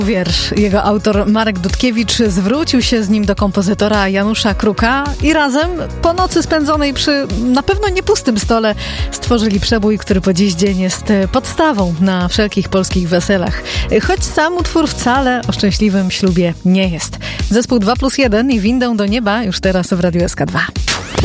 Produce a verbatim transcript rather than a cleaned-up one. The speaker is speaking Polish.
Wiersz. Jego autor Marek Dudkiewicz zwrócił się z nim do kompozytora Janusza Kruka i razem po nocy spędzonej przy na pewno nie pustym stole stworzyli przebój, który po dziś dzień jest podstawą na wszelkich polskich weselach. Choć sam utwór wcale o szczęśliwym ślubie nie jest. Zespół dwa plus jeden i Windą do nieba już teraz w Radiu S K dwa.